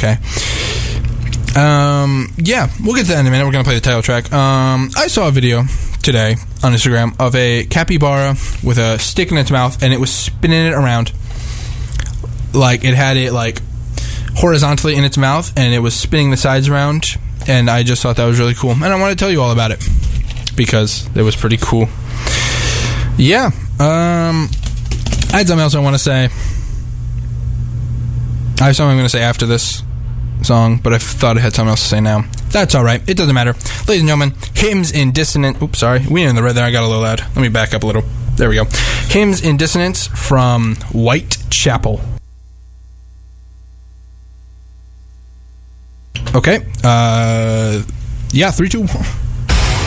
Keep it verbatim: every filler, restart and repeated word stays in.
okay. Um, yeah, we'll get to that in a minute. We're going to play the title track. Um, I saw a video today on Instagram of a capybara with a stick in its mouth, and it was spinning it around. Like, it had it, like, horizontally in its mouth, and it was spinning the sides around, and I just thought that was really cool. And I want to tell you all about it, because it was pretty cool. Yeah, um, I had something else I want to say. I have something I'm going to say after this song, but I thought I had something else to say now. That's alright, it doesn't matter. Ladies and gentlemen, Hymns in Dissonance. Oops, sorry, we are in the red there, I got a little loud. Let me back up a little. There we go. Hymns in Dissonance from Whitechapel. Okay, uh, yeah, three, two, one.